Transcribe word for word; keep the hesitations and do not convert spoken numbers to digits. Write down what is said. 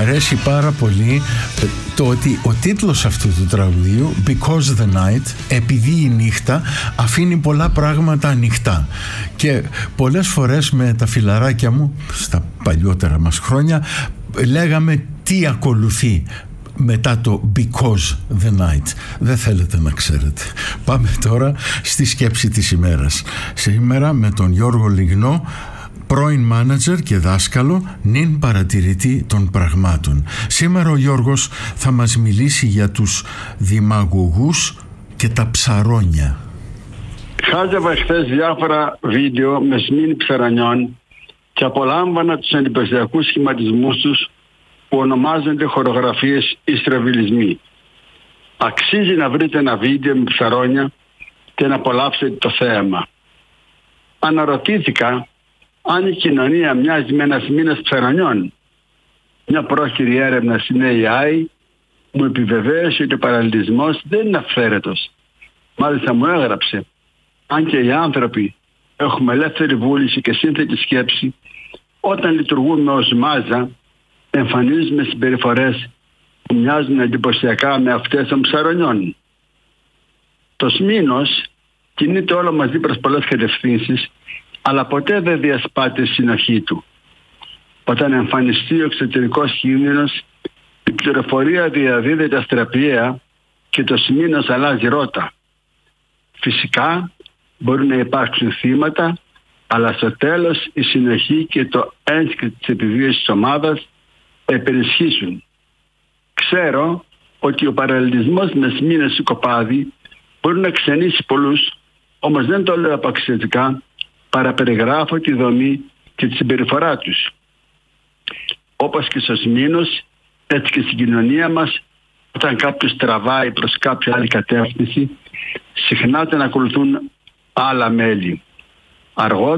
αρέσει πάρα πολύ το ότι ο τίτλος αυτού του τραγουδίου, Because the Night, επειδή η νύχτα αφήνει πολλά πράγματα ανοιχτά. Και πολλές φορές με τα φιλαράκια μου στα παλιότερα μας χρόνια λέγαμε τι ακολουθεί μετά το Because the Night. Δεν θέλετε να ξέρετε. Πάμε τώρα στη σκέψη της ημέρας. Σήμερα με τον Γιώργο Λιγνό, πρώην μάνατζερ και δάσκαλο, νυν παρατηρητή των πραγμάτων. Σήμερα ο Γιώργος θα μας μιλήσει για τους δημαγωγούς και τα ψαρόνια. Χάζευα χθες διάφορα βίντεο με σμήνη ψαρανιών και απολάμβανα τους εντυπωσιακούς σχηματισμούς τους που ονομάζονται χορογραφίες ή στραβιλισμοί. Αξίζει να βρείτε ένα βίντεο με ψαρόνια και να απολαύσετε το θέαμα. Αναρωτήθηκα αν η κοινωνία μοιάζει με ένα σμήνας ψαρανιών. Μια πρόχειρη έρευνα στην έι άι μου επιβεβαίωσε ότι ο παραλληλισμός δεν είναι αυθαίρετος. Μάλιστα μου έγραψε, αν και οι άνθρωποι έχουμε ελεύθερη βούληση και σύνθετη σκέψη, όταν λειτουργούμε ως μάζα, εμφανίζουμε συμπεριφορές που μοιάζουν εντυπωσιακά με αυτές των ψαρονιών. Το σμήνος κινείται όλο μαζί προς πολλές κατευθύνσεις, αλλά ποτέ δεν διασπάται η συνοχή του. Όταν εμφανιστεί ο εξωτερικός κίνδυνος, η πληροφορία διαδίδεται αστραπιαία και το σμήνος αλλάζει ρότα. Φυσικά μπορεί να υπάρξουν θύματα, αλλά στο τέλος η συνοχή και το ένστικτο της επιβίωσης της ομάδας επερισχύσουν. Ξέρω ότι ο παραλληλισμός με σμήνες ή κοπάδι μπορεί να ξενήσει πολλούς, όμως δεν το λέω απαξιωτικά, παραπεριγράφω τη δομή και τη συμπεριφορά τους. Όπως και στο σμήνος, έτσι και στην κοινωνία μας, όταν κάποιος τραβάει προς κάποια άλλη κατεύθυνση, συχνά τον ακολουθούν άλλα μέλη. Αργότερα